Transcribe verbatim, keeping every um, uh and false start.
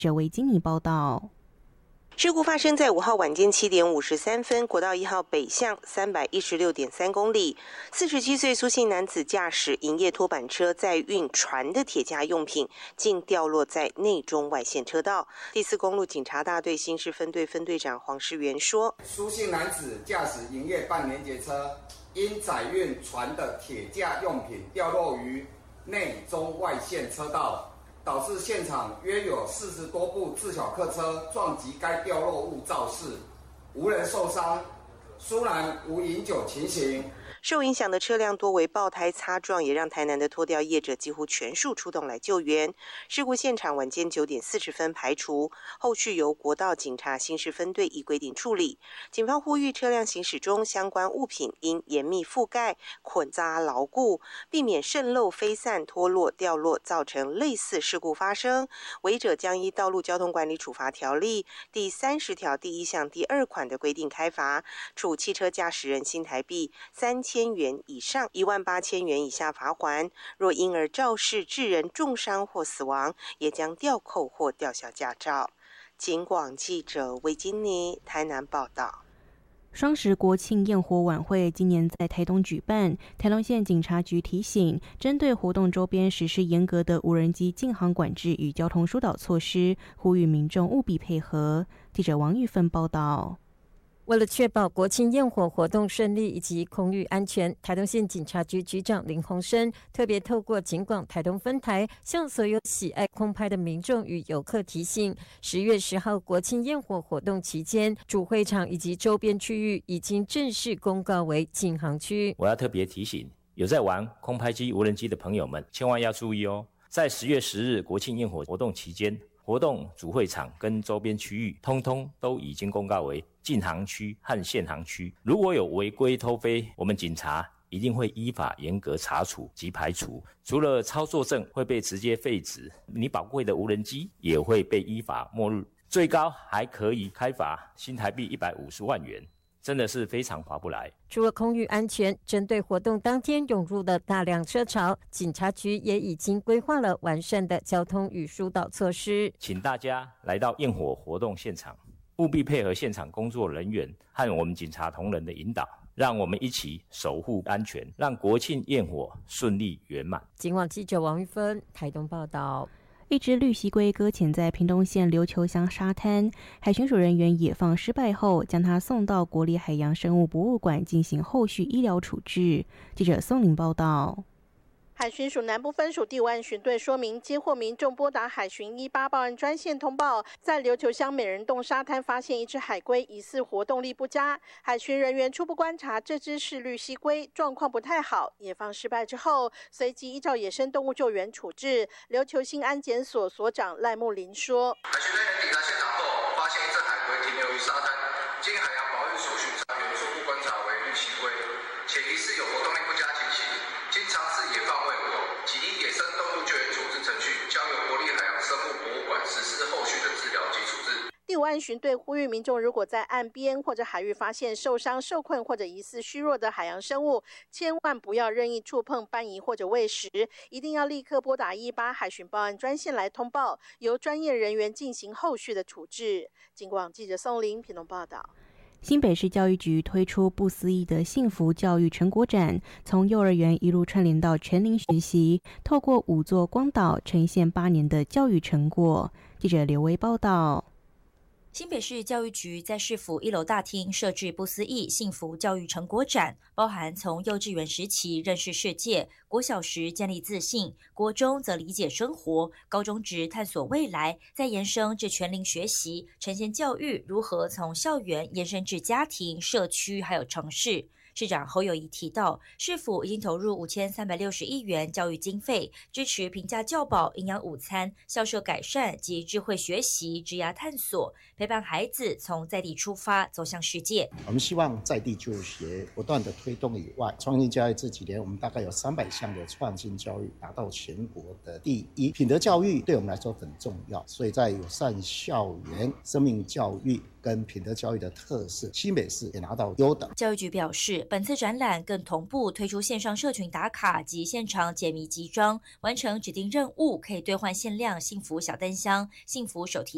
者维金尼报道。 事故发生在五号晚间七点五十三分，国道一号北向三百一十六点三公里。四十七岁苏姓男子驾驶营业拖板车载运船的铁架用品，竟掉落在内中外线车道。第四公路警察大队新市分队分队长黄世元说：“ 苏姓男子驾驶营业半连结车，因载运船的铁架用品掉落于内中外线车道。”导致现场约有四十多部自小客车撞击该掉落物肇事，无人受伤，殊然无饮酒情形。 受影响的车辆多为爆胎擦撞，也让台南的拖吊业者几乎全数出动来救援。事故现场晚间九点四十分排除，后续由国道警察新市分队依规定处理。警方呼吁车辆行驶中相关物品应严密覆盖、捆扎牢固，避免渗漏、飞散、脱落、掉落，造成类似事故发生。违者将依《道路交通管理处罚条例》第三十条第一项第二款的规定开罚，处汽车驾驶人新台币三千元以上一万八千元以下罚锾，若因而肇事致人重伤或死亡，也将吊扣或吊销驾照。警广记者魏金妮台南报道。 双十国庆焰火晚会今年在台东举办，台东县警察局提醒，针对活动周边实施严格的无人机禁航管制与交通疏导措施，呼吁民众务必配合。记者王玉芬报道。 为了确保国庆焰火活动顺利以及空域安全，台东县警察局局长林鸿生特别透过警广台东分台，向所有喜爱空拍的民众与游客提醒：十月十号国庆焰火活动期间，主会场以及周边区域已经正式公告为禁航区。 我要特别提醒，有在玩空拍机、无人机的朋友们，千万要注意哦！在十月十日国庆焰火活动期间，活动主会场跟周边区域通通都已经公告为禁航区和限航区，如果有违规偷飞，我们警察一定会依法严格查处及排除。除了操作证会被直接废止，你宝贵的无人机也会被依法没入，最高还可以开罚新台币一百五十万元。真的是非常划不来。 除了空域安全，针对活动当天涌入的大量车潮，警察局也已经规划了完善的交通与疏导措施。 请大家来到焰火活动现场，务必配合现场工作人员和我们警察同仁的引导，让我们一起守护安全，让国庆焰火顺利圆满。 警广记者王玉芬台东报道。 一只绿蜥龟搁浅在屏东县琉球乡沙滩，海巡署人员野放失败后，将它送到国立海洋生物博物馆进行后续医疗处置。记者宋玲报道。 海巡署南部分署第五岸巡队说明，接获民众拨打海巡一八报案专线通报，在琉球乡美人洞沙滩发现一只海龟，疑似活动力不佳。海巡人员初步观察，这只是绿蜥龟，状况不太好。野放失败之后，随即依照野生动物救援处置。琉球新安检所所长赖木林说：“ 海巡人员抵达现场后，发现一只海龟停留于沙滩，经海洋保育所巡查员初步观察为绿蜥龟，且疑似有活动力不佳情形。经尝试野放未果，即依野生动物救援处置程序，交由国立海洋生物博物馆实施后续的治疗及处置。” 第五岸巡队呼吁民众，如果在岸边或者海域发现受伤、受困或者疑似虚弱的海洋生物，千万不要任意触碰、搬移或者喂食，一定要立刻拨打一八海巡报案专线来通报，由专业人员进行后续的处置。警广记者宋玲屏东报道。 新北市教育局推出不思议的幸福教育成果展，从幼儿园一路串联到全龄学习，透过五座光岛呈现八年的教育成果。记者刘维报道。 新北市教育局在市府一楼大厅设置不思议幸福教育成果展，包含从幼稚园时期认识世界，国小时建立自信，国中则理解生活，高中职探索未来，再延伸至全龄学习，呈现教育如何从校园延伸至家庭、社区还有城市。市长侯友宜提到，市府已经投入五千三百六十亿元教育经费，支持平价教保、营养午餐、校舍改善及智慧学习、职涯探索，陪伴孩子从在地出发走向世界。 我们希望在地就学不断的推动以外，创新教育这几年我们大概有三百项的创新教育达到全国的第一。品德教育对我们来说很重要，所以在友善校园、生命教育跟品德教育的特色，新北市也拿到优等。 教育局表示，本次展览更同步推出线上社群打卡及现场解谜集章，完成指定任务可以兑换限量幸福小灯箱、幸福手提